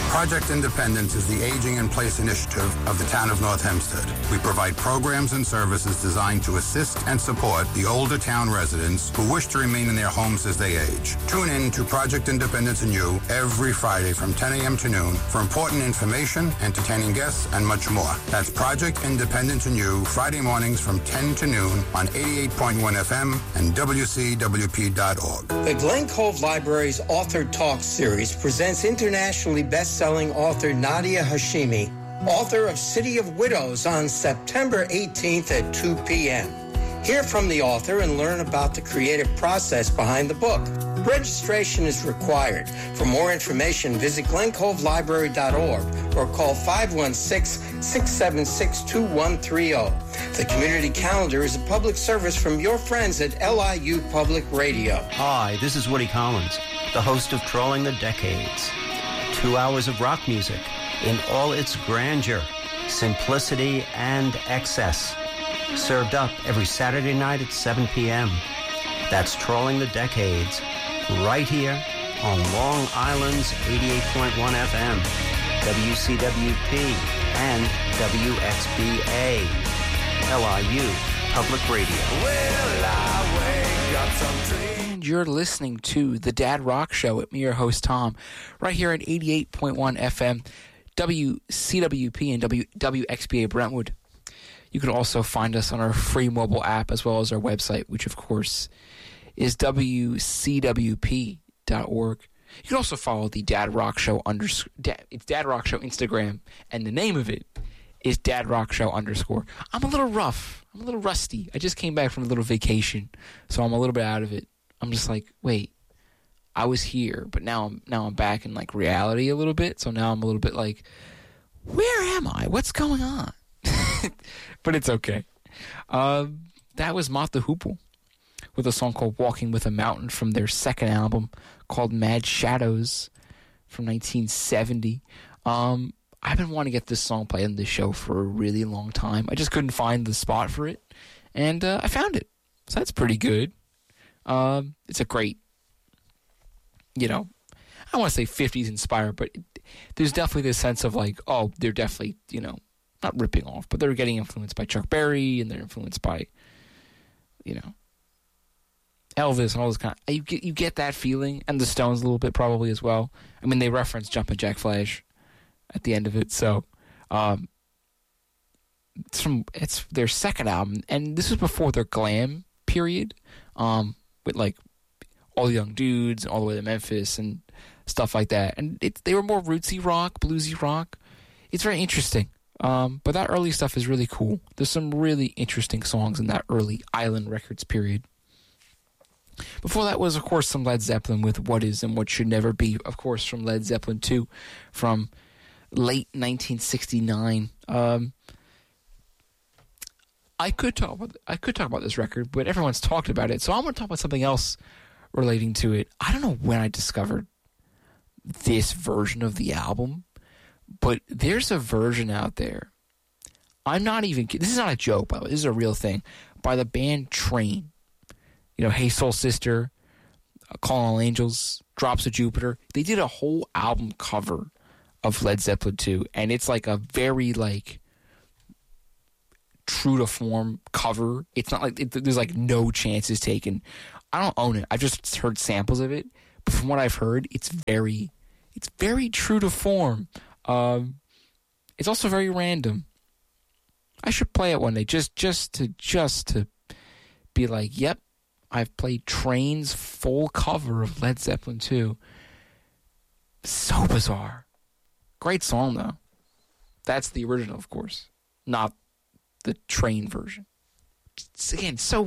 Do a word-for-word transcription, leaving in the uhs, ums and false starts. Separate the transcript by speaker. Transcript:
Speaker 1: Project Independence is the Aging in Place initiative of the town of North Hempstead. We provide programs and services designed to assist and support the older town residents who wish to remain in their homes as they age. Tune in to Project Independence and You every Friday from ten a.m. to noon for important information, entertaining guests, and much more. That's Project Independence and You, Friday mornings from ten to noon on eighty-eight point one F M and W C W P dot org.
Speaker 2: The Glen Cove Library's Author Talk series presents internationally best-selling author Nadia Hashimi, author of City of Widows, on September eighteenth at two p.m. Hear from the author and learn about the creative process behind the book. Registration is required. For more information, visit glen cove library dot org or call five one six, six seven six, two one three zero. The community calendar is a public service from your friends at L I U Public Radio.
Speaker 3: Hi, this is Woody Collins, the host of Trolling the Decades. Two hours of rock music in all its grandeur, simplicity, and excess. Served up every Saturday night at seven p.m. That's Trolling the Decades, right here on Long Island's eighty-eight point one F M, W C W P, and W X B A, L I U Public Radio.
Speaker 4: Well, I wake up some dreams.
Speaker 5: You're listening to The Dad Rock Show with me, your host, Tom, right here at eighty-eight point one F M, W C W P and W X B A Brentwood. You can also find us on our free mobile app as well as our website, which, of course, is W C W P dot org. You can also follow the Dad Rock Show underscore. It's Dad Rock Show Instagram, and the name of it is Dad Rock Show underscore. I'm a little rough. I'm a little rusty. I just came back from a little vacation, so I'm a little bit out of it. I'm just like, wait, I was here, but now I'm now I'm back in like reality a little bit. So now I'm a little bit like, where am I? What's going on? But it's okay. Uh, that was Mott the Hoople with a song called Walking with a Mountain from their second album called Mad Shadows from nineteen seventy. Um, I've been wanting to get this song played on this show for a really long time. I just couldn't find the spot for it, and uh, I found it. So that's pretty good. Um, it's a great, you know, I don't want to say fifties inspired, but it, there's definitely this sense of like, oh, they're definitely, you know, not ripping off, but they're getting influenced by Chuck Berry, and they're influenced by, you know, Elvis and all this kind of, you get, you get that feeling, and the Stones a little bit probably as well. I mean, they reference Jumpin' Jack Flash at the end of it, so, um, it's from, it's their second album, and this was before their glam period, um, with like all the young dudes and all the way to Memphis and stuff like that. And it, they were more rootsy rock, bluesy rock. It's very interesting. Um, but that early stuff is really cool. There's some really interesting songs in that early Island Records period. Before that was, of course, some Led Zeppelin with What Is and What Should Never Be, of course, from Led Zeppelin two from late nineteen sixty-nine. Um, I could talk about I could talk about this record, but everyone's talked about it, so I'm going to talk about something else relating to it. I don't know when I discovered this version of the album, but there's a version out there. I'm not even this is not a joke, by the way. This is a real thing, by the band Train. You know, Hey Soul Sister, Calling All Angels, Drops of Jupiter. They did a whole album cover of Led Zeppelin two, and it's like a very like true to form cover. It's not like it, there's like no chances taken. I don't own it. I've just heard samples of it, but from what I've heard, it's very, it's very true to form. Um, it's also very random. I should play it one day, just just to just to be like, yep, I've played Train's full cover of Led Zeppelin two. So bizarre. Great song though. That's the original, of course, not the Train version. It's, again, so